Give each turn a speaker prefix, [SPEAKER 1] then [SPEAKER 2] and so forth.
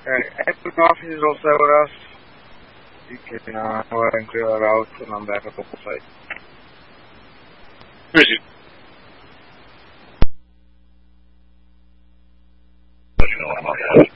[SPEAKER 1] Alright, admin office is also with us. You can go ahead and clear that out, and I'm back at the site.
[SPEAKER 2] Where is he?